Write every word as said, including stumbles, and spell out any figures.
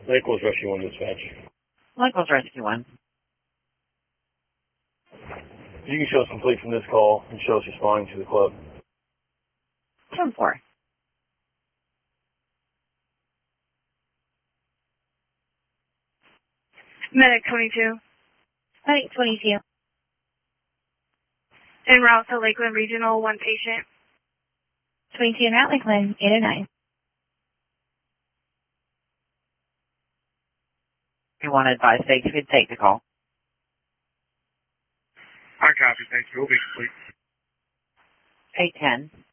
Lakewood's Rescue one dispatch. Lakewood's Rescue one. You can show us complete from this call and show us responding to the club. ten four. Medic twenty-two. Medic twenty-two. En route to Lakeland Regional, one patient. twenty-two en route, Lakeland, eight oh nine. You want to advise they could take the call. I copy, thank you. We'll be complete. eight ten.